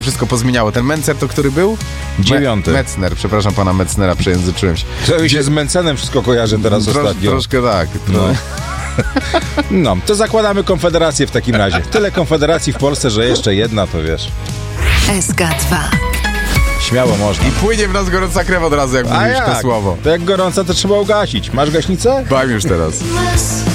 Wszystko pozmieniało. Ten Mencer to który był? 9. Metzner, przepraszam pana Metznera, przejęzyczyłem się. To się z Mencenem wszystko kojarzy teraz ostatnio. Troszkę tak. No, to zakładamy konfederację w takim razie. Tyle konfederacji w Polsce, że jeszcze jedna, to wiesz. SK2. Śmiało można. I płynie w nas gorąca krew od razu, jak mówisz to słowo. To jak gorąca, to trzeba ugasić. Masz gaśnicę? Bałem już teraz.